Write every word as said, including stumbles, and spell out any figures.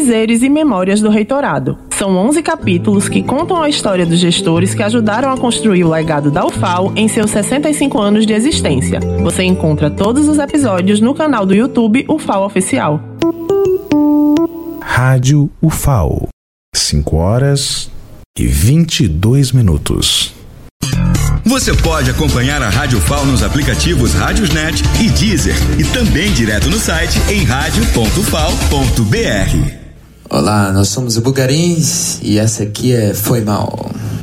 Dizeres e Memórias do Reitorado. São onze capítulos que contam a história dos gestores que ajudaram a construir o legado da U F A L em seus sessenta e cinco anos de existência. Você encontra todos os episódios no canal do YouTube U F A L Oficial. Rádio U F A L, cinco horas e vinte e dois minutos. Você pode acompanhar a Rádio U F A L nos aplicativos Rádiosnet e Deezer e também direto no site em rádio ponto u f a l ponto b r. Olá, nós somos o Bugarins e essa aqui é Foi Mal.